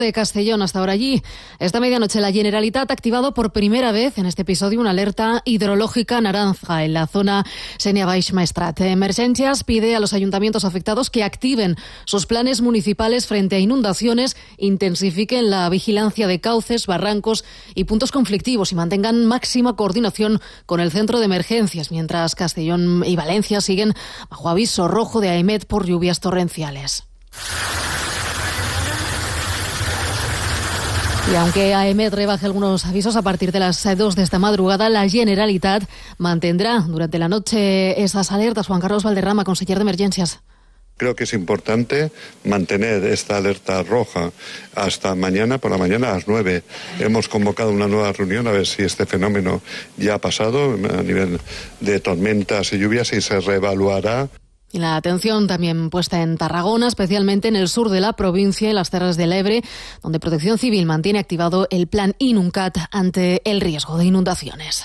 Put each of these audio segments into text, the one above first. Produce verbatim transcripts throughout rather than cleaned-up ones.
de Castellón hasta ahora allí. Esta medianoche la Generalitat ha activado por primera vez en este episodio una alerta hidrológica naranja en la zona Sénia Baix Maestrat. Emergencias pide a los ayuntamientos afectados que activen sus planes municipales frente a inundaciones, intensifiquen la vigilancia de cauces, barrancos y puntos conflictivos y mantengan máxima coordinación con el centro de emergencias, mientras Castellón y Valencia siguen bajo aviso rojo de AEMET por lluvias torrenciales. Y aunque AEMET rebaje algunos avisos a partir de las dos de esta madrugada, la Generalitat mantendrá durante la noche esas alertas. Juan Carlos Valderrama, consejero de Emergencias. Creo que es importante mantener esta alerta roja hasta mañana por la mañana a las nueve. Hemos convocado una nueva reunión a ver si este fenómeno ya ha pasado a nivel de tormentas y lluvias y se reevaluará. Y la atención también puesta en Tarragona, especialmente en el sur de la provincia y las Terras del Ebre, donde Protección Civil mantiene activado el plan Inuncat ante el riesgo de inundaciones.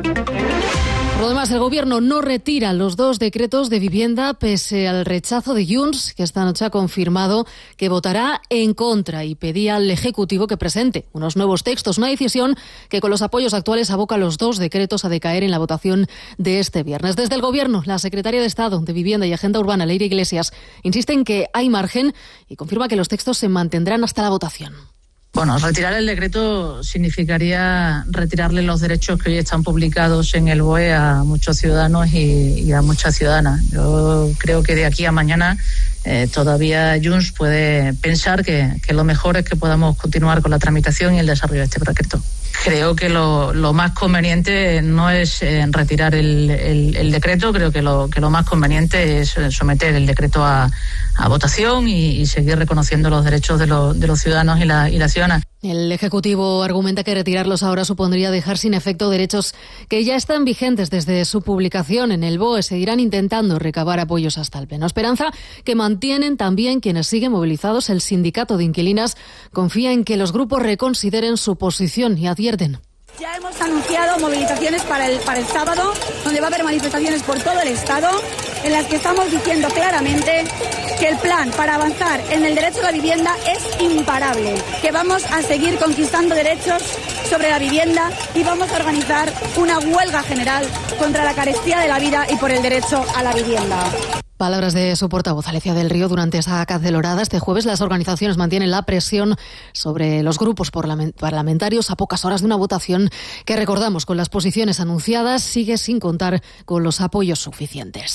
Por lo demás, el Gobierno no retira los dos decretos de vivienda pese al rechazo de Junts, que esta noche ha confirmado que votará en contra y pedía al Ejecutivo que presente unos nuevos textos. Una decisión que con los apoyos actuales aboca los dos decretos a decaer en la votación de este viernes. Desde el Gobierno, la secretaria de Estado de Vivienda y Agenda Urbana, Leire Iglesias, insiste en que hay margen y confirma que los textos se mantendrán hasta la votación. Bueno, retirar el decreto significaría retirarle los derechos que hoy están publicados en el B O E a muchos ciudadanos y, y a muchas ciudadanas. Yo creo que de aquí a mañana eh, todavía Junts puede pensar que, que lo mejor es que podamos continuar con la tramitación y el desarrollo de este decreto. Creo que lo, lo más conveniente no es eh, retirar el, el, el decreto, creo que lo, que lo más conveniente es someter el decreto a, a votación y, y seguir reconociendo los derechos de, lo, de los ciudadanos y la, y la ciudadana. El Ejecutivo argumenta que retirarlos ahora supondría dejar sin efecto derechos que ya están vigentes desde su publicación en el B O E. Seguirán intentando recabar apoyos hasta el pleno. Esperanza que mantienen también quienes siguen movilizados. El sindicato de inquilinas confía en que los grupos reconsideren su posición y advierten. Ya hemos anunciado movilizaciones para el, para el sábado, donde va a haber manifestaciones por todo el Estado, en las que estamos diciendo claramente que el plan para avanzar en el derecho a la vivienda es imparable, que vamos a seguir conquistando derechos sobre la vivienda y vamos a organizar una huelga general contra la carestía de la vida y por el derecho a la vivienda. Palabras de su portavoz, Alecia del Río, durante esa cacerolada. Este jueves las organizaciones mantienen la presión sobre los grupos parlamentarios a pocas horas de una votación que, recordamos, con las posiciones anunciadas sigue sin contar con los apoyos suficientes.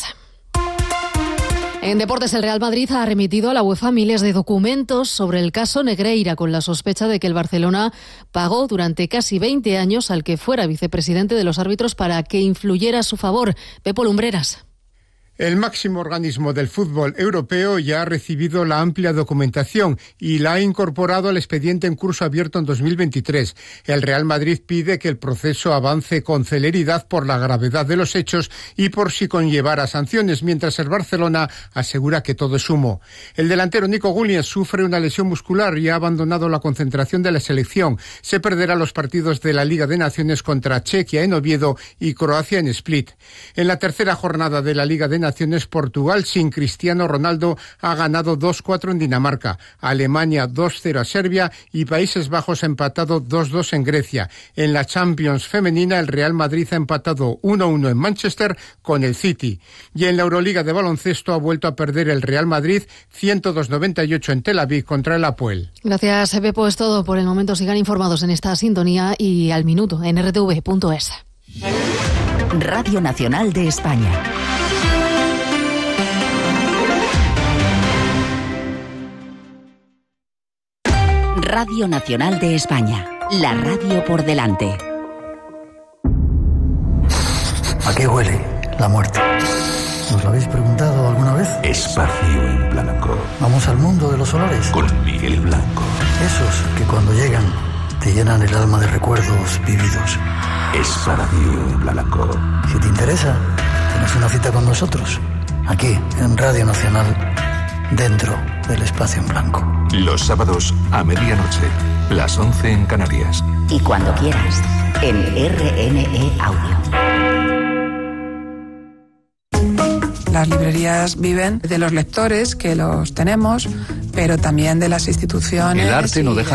En deportes, el Real Madrid ha remitido a la UEFA miles de documentos sobre el caso Negreira, con la sospecha de que el Barcelona pagó durante casi veinte años al que fuera vicepresidente de los árbitros para que influyera a su favor. Pepo Lumbreras. El máximo organismo del fútbol europeo ya ha recibido la amplia documentación y la ha incorporado al expediente en curso abierto en dos mil veintitrés. El Real Madrid pide que el proceso avance con celeridad por la gravedad de los hechos y por si conllevara sanciones, mientras el Barcelona asegura que todo es humo. El delantero Nico Williams sufre una lesión muscular y ha abandonado la concentración de la selección. Se perderá los partidos de la Liga de Naciones contra Chequia en Oviedo y Croacia en Split. En la tercera jornada de la Liga de Naciones, Portugal sin Cristiano Ronaldo ha ganado dos cuatro en Dinamarca, Alemania dos cero a Serbia y Países Bajos ha empatado dos dos en Grecia. En la Champions femenina, el Real Madrid ha empatado uno uno en Manchester con el City. Y en la Euroliga de baloncesto ha vuelto a perder el Real Madrid ciento dos noventa y ocho en Tel Aviv contra el Apoel. Gracias, Pepo. Es todo por el momento. Sigan informados en esta sintonía y al minuto en r t v punto es. Radio Nacional de España. Radio Nacional de España, la radio por delante. ¿A qué huele la muerte? ¿Os lo habéis preguntado alguna vez? Espacio en Blanco. Vamos al mundo de los olores. Con Miguel Blanco. Esos que cuando llegan te llenan el alma de recuerdos vividos. Espacio en Blanco. Si te interesa, tienes una cita con nosotros, aquí en Radio Nacional, dentro del Espacio en Blanco. Los sábados a medianoche, las once en Canarias. Y cuando quieras, en R N E Audio. Las librerías viven de los lectores que los tenemos, pero también de las instituciones. El arte no deja